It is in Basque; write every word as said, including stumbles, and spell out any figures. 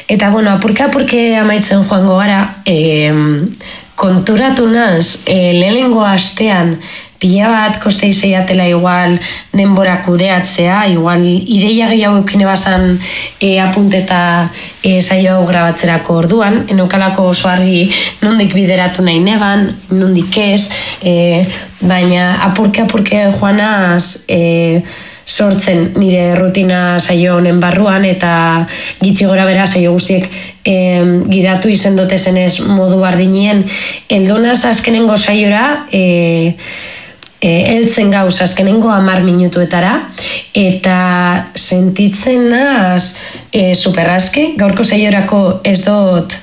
Eta, bueno, apurke-apurke amaitzen joango gara, e, konturatu naz, e, lehenengo astean, pila bat kostei zeiatela igual denbora kudeatzea, igual ideia gehiago eukine bazan e, apunteta e, saio hau grabatzerako orduan, enokalako oso argi nondik bideratu nahi neban, nondik ez, e, baina apurke-apurke joanaz e, sortzen nire rutina saio honen barruan, eta gitxi gora bera saio guztiek e, gidatu izen dotezenez modu bardinien, eldonaz azkenengo saiora, e, heltzen gauz azkenengo hamar minutuetara, eta sentitzen naz e, superrazki, gaurko saiorako ez dut